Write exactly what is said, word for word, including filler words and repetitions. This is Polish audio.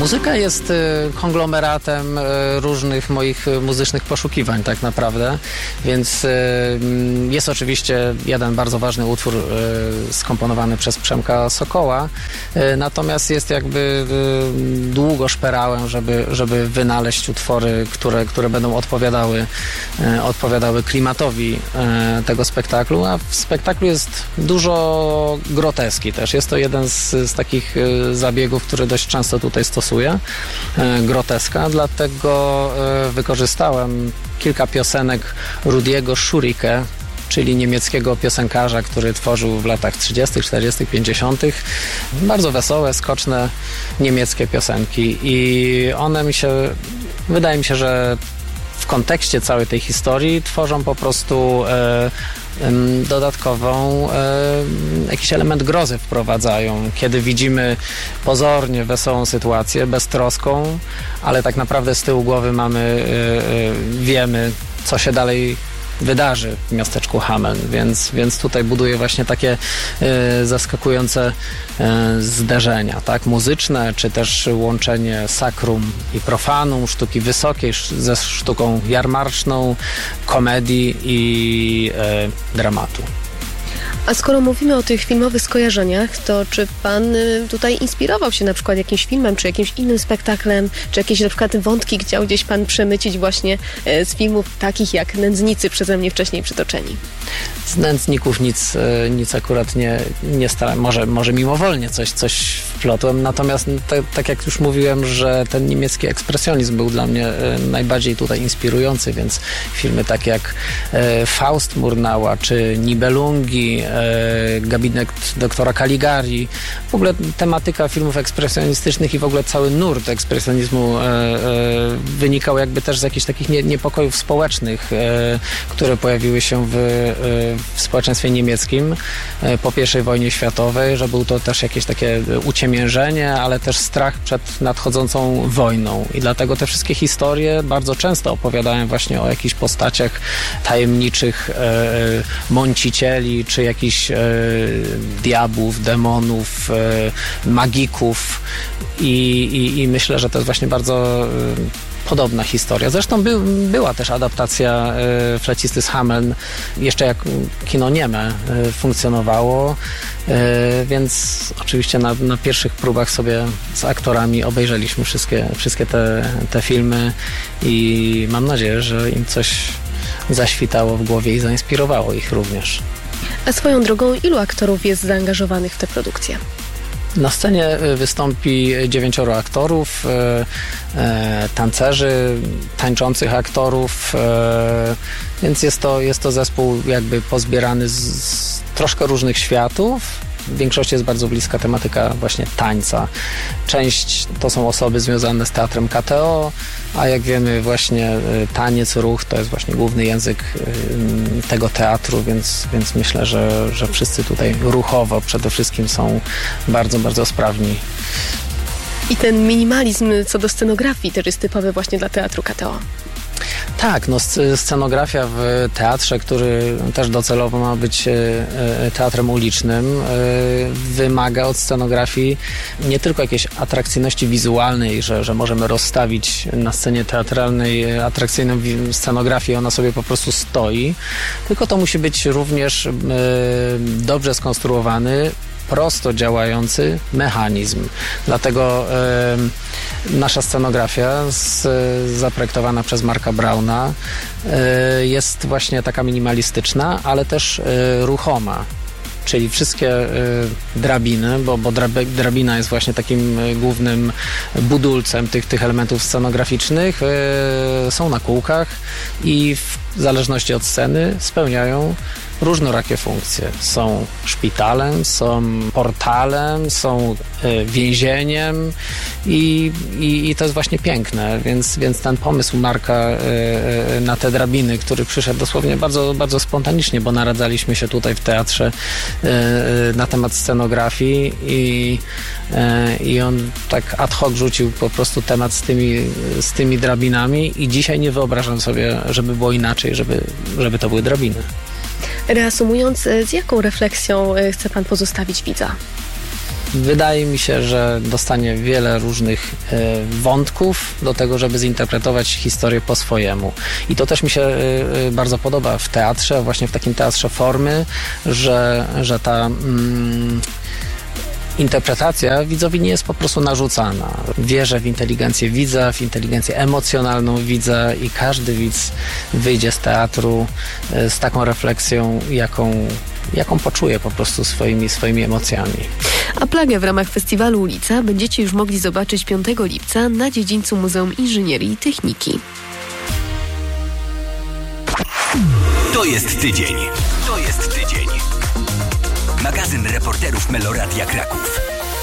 Muzyka jest konglomeratem różnych moich muzycznych poszukiwań tak naprawdę, więc jest oczywiście jeden bardzo ważny utwór skomponowany przez Przemka Sokoła, natomiast jest jakby długo szperałem, żeby, żeby wynaleźć utwory, które, które będą odpowiadały, odpowiadały klimatowi tego spektaklu, a w spektaklu jest dużo groteski też. Jest to jeden z, z takich zabiegów, który dość często tutaj stosuję, groteska, dlatego wykorzystałem kilka piosenek Rudiego Schurike, czyli niemieckiego piosenkarza, który tworzył w latach trzydziestych, czterdziestych, pięćdziesiątych bardzo wesołe, skoczne niemieckie piosenki i one mi się, wydaje mi się, że w kontekście całej tej historii tworzą po prostu e, dodatkową, e, jakiś element grozy wprowadzają, kiedy widzimy pozornie wesołą sytuację, beztroską, ale tak naprawdę z tyłu głowy mamy, e, e, wiemy, co się dalej wydarzy w miasteczku Hameln, więc, więc tutaj buduje właśnie takie e, zaskakujące e, zderzenia, tak, muzyczne, czy też łączenie sakrum i profanum, sztuki wysokiej ze sztuką jarmarczną, komedii i e, dramatu. A skoro mówimy o tych filmowych skojarzeniach, to czy pan y, tutaj inspirował się na przykład jakimś filmem, czy jakimś innym spektaklem, czy jakieś na przykład wątki chciał gdzieś pan przemycić właśnie y, z filmów takich jak Nędznicy przeze mnie wcześniej przytoczeni? Z Nędzników nic, y, nic akurat nie, nie starałem. Może, może mimowolnie coś, coś wplotłem, natomiast te, tak jak już mówiłem, że ten niemiecki ekspresjonizm był dla mnie y, najbardziej tutaj inspirujący, więc filmy takie jak y, Faust Murnau'a, czy Nibelungi, Gabinet doktora Caligari. W ogóle tematyka filmów ekspresjonistycznych i w ogóle cały nurt ekspresjonizmu e, e, wynikał jakby też z jakichś takich nie, niepokojów społecznych, e, które pojawiły się w, e, w społeczeństwie niemieckim e, po pierwszej wojnie światowej, że był to też jakieś takie uciemiężenie, ale też strach przed nadchodzącą wojną. I dlatego te wszystkie historie bardzo często opowiadałem właśnie o jakichś postaciach tajemniczych e, mącicieli, czy jakichś e, diabłów, demonów, e, magików i, i, i myślę, że to jest właśnie bardzo e, podobna historia. Zresztą by, była też adaptacja e, Flecisty z Hameln, jeszcze jak kino nieme e, funkcjonowało, e, więc oczywiście na, na pierwszych próbach sobie z aktorami obejrzeliśmy wszystkie, wszystkie te, te filmy i mam nadzieję, że im coś zaświtało w głowie i zainspirowało ich również. A swoją drogą, ilu aktorów jest zaangażowanych w tę produkcję? Na scenie wystąpi dziewięcioro aktorów, e, e, tancerzy, tańczących aktorów, e, więc jest to, jest to zespół jakby pozbierany z, z troszkę różnych światów. W większości jest bardzo bliska tematyka właśnie tańca. Część to są osoby związane z teatrem K T O, a jak wiemy właśnie taniec, ruch to jest właśnie główny język tego teatru, więc, więc myślę, że, że wszyscy tutaj ruchowo przede wszystkim są bardzo, bardzo sprawni. I ten minimalizm co do scenografii też jest typowy właśnie dla teatru K T O. Tak, no scenografia w teatrze, który też docelowo ma być teatrem ulicznym, wymaga od scenografii nie tylko jakiejś atrakcyjności wizualnej, że, że możemy rozstawić na scenie teatralnej atrakcyjną scenografię, ona sobie po prostu stoi, tylko to musi być również dobrze skonstruowany, prosto działający mechanizm. Dlatego e, nasza scenografia z, zaprojektowana przez Marka Brauna e, jest właśnie taka minimalistyczna, ale też e, ruchoma. Czyli wszystkie y, drabiny, bo, bo drab- drabina jest właśnie takim y, głównym budulcem tych, tych elementów scenograficznych, y, są na kółkach i w zależności od sceny spełniają różnorakie funkcje. Są szpitalem, są portalem, są y, więzieniem i, i, i to jest właśnie piękne, więc, więc ten pomysł Marka y, y, na te drabiny, który przyszedł dosłownie bardzo, bardzo spontanicznie, bo naradzaliśmy się tutaj w teatrze y, y, na temat scenografii i, y, i on tak ad hoc rzucił po prostu temat z tymi, z tymi drabinami i dzisiaj nie wyobrażam sobie, żeby było inaczej, żeby, żeby to były drabiny. Reasumując, z jaką refleksją chce pan pozostawić widza? wydaje mi się, że dostanie wiele różnych e, wątków do tego, żeby zinterpretować historię po swojemu. I to też mi się e, bardzo podoba w teatrze, właśnie w takim teatrze formy, że, że ta mm, interpretacja widzowi nie jest po prostu narzucana. Wierzę w inteligencję widza, w inteligencję emocjonalną widza i każdy widz wyjdzie z teatru e, z taką refleksją, jaką jaką poczuje po prostu swoimi, swoimi emocjami. A Plagę w ramach festiwalu Ulica będziecie już mogli zobaczyć piątego lipca na dziedzińcu Muzeum Inżynierii i Techniki. To jest tydzień. To jest tydzień. Magazyn reporterów Meloradia Kraków.